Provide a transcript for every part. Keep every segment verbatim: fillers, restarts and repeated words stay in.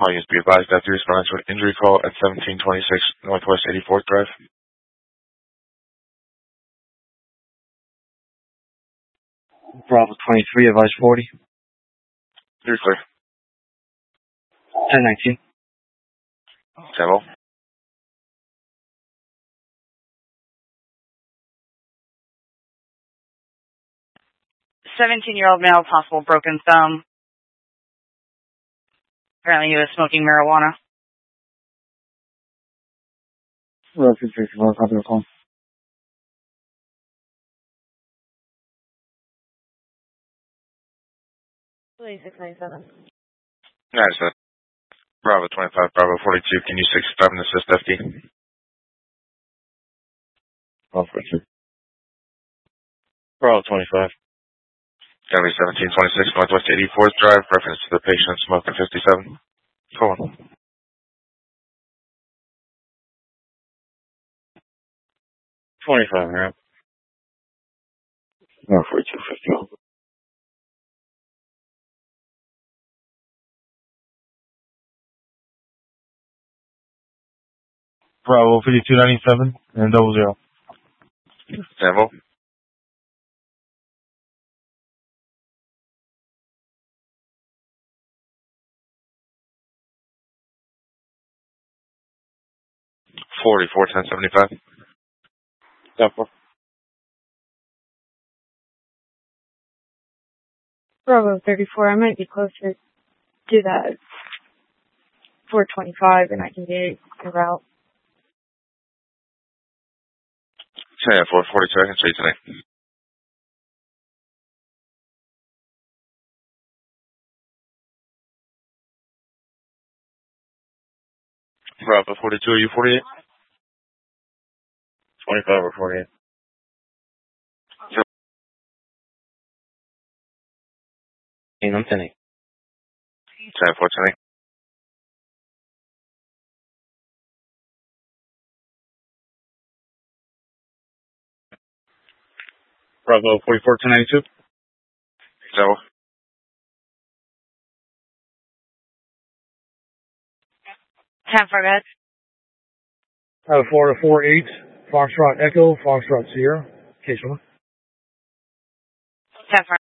All units be advised that the respondents to an injury call at seventeen twenty-six Northwest eighty-fourth Drive. Bravo twenty-three, advise forty. You're clear. ten nineteen. Tempo. seventeen-year-old male, possible broken thumb. Apparently he was smoking marijuana. Road two three four, copy the call. twenty-six ninety-seven. Nice. Uh, Bravo twenty-five, Bravo forty-two, can you sixty-five and assist F D? Bravo forty-two. Bravo twenty-five. Gonna be seventeen twenty-six Northwest eighty-fourth Drive, reference to the patient smoking fifty-seven. Go on. twenty-five, right? No, forty-two, fifty. Bravo fifty-two ninety-seven and double zero. Tempo. forty-four ten seventy-five. Tempo. Bravo thirty-four, I might be closer to that four twenty-five and I can get a route. Yeah, four forty-two, I can see you today. Bravo forty-two, are you forty-eight? twenty-five or forty-eight. Yep. I'm ten eight. ten four ten eight. Bravo forty-four ten ninety-two. Tempo. ten four, guys. Uh, Florida four eight, Foxtrot Echo, Foxtrot Sierra. Case one. ten four.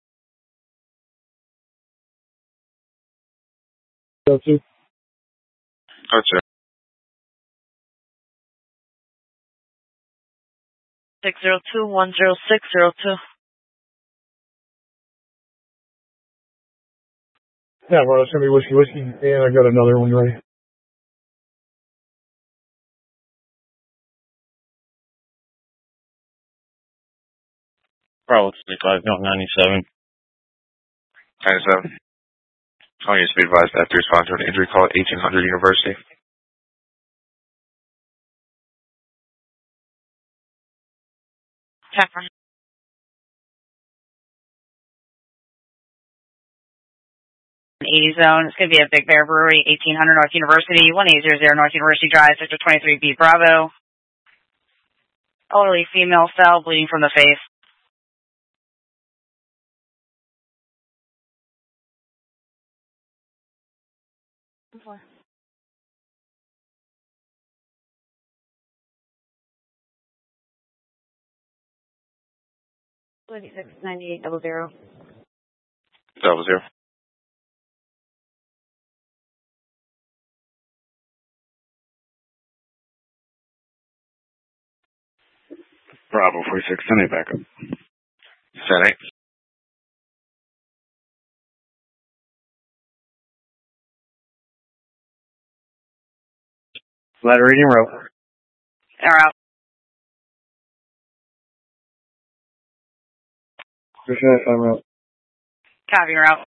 Go two. Gotcha. six zero two one zero six zero two. Yeah, bro, it's gonna be whiskey whiskey, and I got another one ready. Bravo twenty-five, no, ninety-seven. ninety-seven. All units be advised that to respond to an injury call at eighteen hundred University. ten four. eighty zone. It's going to be a Big Bear Brewery, eighteen hundred North University, eighteen hundred North University Drive, Sector twenty-three B, Bravo. Elderly female cell, bleeding from the face. Four. twenty-six ninety-eight double zero. Double zero. Bravo forty-six, ten eight backup. ten eight. Ladder reading route. They're out. Just that, I'm out. Copy, you're out.